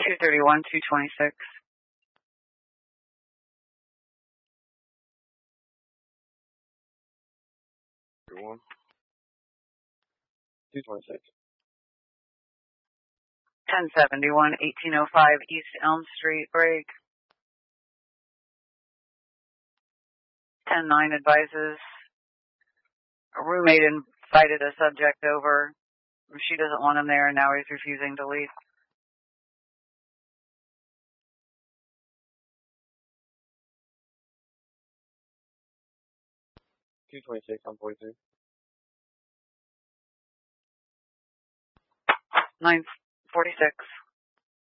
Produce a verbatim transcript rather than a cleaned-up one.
two thirty-one, two twenty-six. One. two twenty-six. ten seventy-one, eighteen oh five East Elm Street, break. ten nine advises a roommate invited a subject over. She doesn't want him there, and now he's refusing to leave. two twenty-six on forty-three. nine forty-six.